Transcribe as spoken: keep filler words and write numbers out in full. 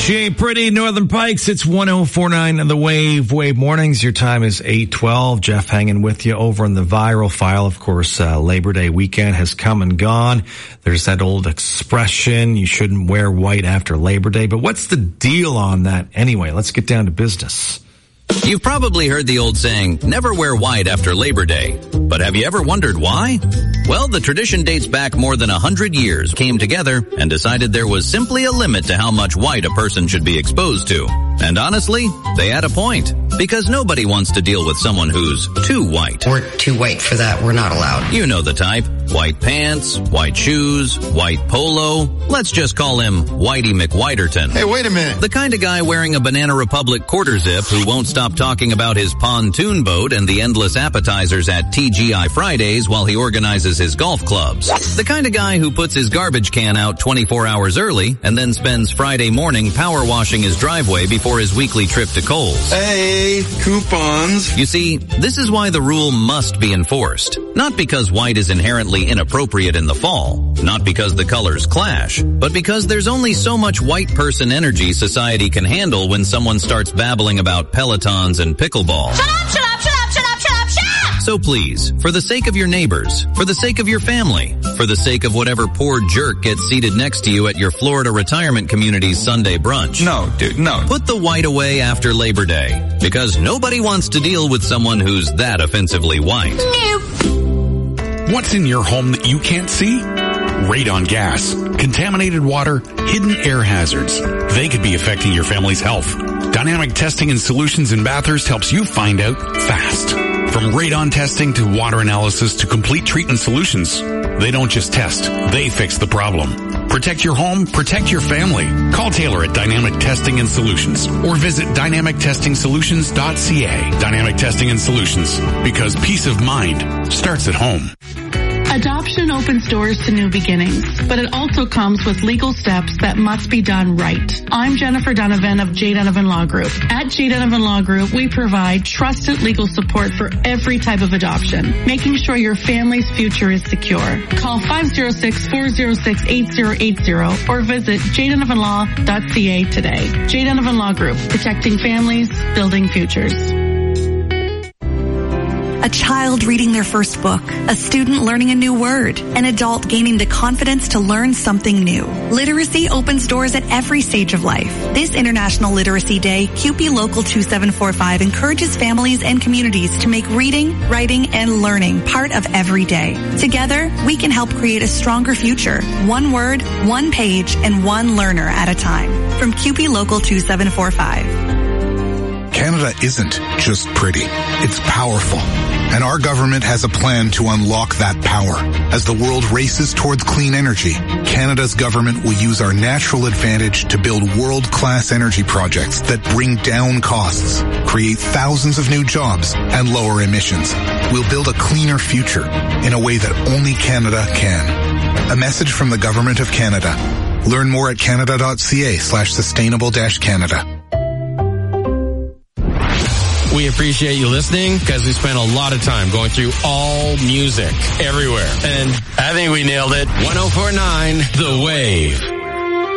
She ain't pretty, Northern Pikes. It's one oh four point nine on the Wave. Wave Mornings. Your time is eight twelve. Jeff hanging with you over in the viral file. Of course, uh, Labor Day weekend has come and gone. There's that old expression, you shouldn't wear white after Labor Day. But what's the deal on that anyway? Let's get down to business. You've probably heard the old saying, never wear white after Labor Day. But have you ever wondered why? Well, the tradition dates back more than a hundred years, came together, and decided there was simply a limit to how much white a person should be exposed to. And honestly, they had a point. Because nobody wants to deal with someone who's too white. We're too white for that. We're not allowed. You know the type. White pants, white shoes, white polo. Let's just call him Whitey McWhiterton. Hey, wait a minute. The kind of guy wearing a Banana Republic quarter zip who won't stop talking about his pontoon boat and the endless appetizers at T G I Fridays while he organizes his golf clubs. The kind of guy who puts his garbage can out twenty-four hours early and then spends Friday morning power washing his driveway before his weekly trip to Kohl's. Hey, coupons. You see, this is why the rule must be enforced. Not because white is inherently inappropriate in the fall, not because the colors clash, but because there's only so much white person energy society can handle when someone starts babbling about Pelotons and pickleball. Shut up, shut up, shut up, shut up, shut up, shut up! So please, for the sake of your neighbors, for the sake of your family, for the sake of whatever poor jerk gets seated next to you at your Florida retirement community's Sunday brunch. No, dude, no. Put the white away after Labor Day, because nobody wants to deal with someone who's that offensively white. Nope. What's in your home that you can't see? Radon gas, contaminated water, hidden air hazards. They could be affecting your family's health. Dynamic Testing and Solutions in Bathurst helps you find out fast. From radon testing to water analysis to complete treatment solutions. They don't just test, they fix the problem. Protect your home, protect your family. Call Taylor at Dynamic Testing and Solutions or visit dynamic testing solutions dot c a. Dynamic Testing and Solutions, because peace of mind starts at home. Adoption opens doors to new beginnings, but it also comes with legal steps that must be done right. I'm Jennifer Donovan of J. Donovan Law Group. At J. Donovan Law Group, we provide trusted legal support for every type of adoption, making sure your family's future is secure. Call five oh six, four oh six, eight oh eight oh or visit j donovan law dot c a today. J. Donovan Law Group, protecting families, building futures. A child reading their first book, a student learning a new word, an adult gaining the confidence to learn something new. Literacy opens doors at every stage of life. This International Literacy Day, C U P E Local two seven four five encourages families and communities to make reading, writing, and learning part of every day. Together, we can help create a stronger future, one word, one page, and one learner at a time. From C U P E Local two seven four five. Canada isn't just pretty. It's powerful. And our government has a plan to unlock that power. As the world races towards clean energy, Canada's government will use our natural advantage to build world-class energy projects that bring down costs, create thousands of new jobs, and lower emissions. We'll build a cleaner future in a way that only Canada can. A message from the Government of Canada. Learn more at canada.ca slash sustainable dash Canada. We appreciate you listening because we spent a lot of time going through all music everywhere. And I think we nailed it. one oh four point nine The Wave.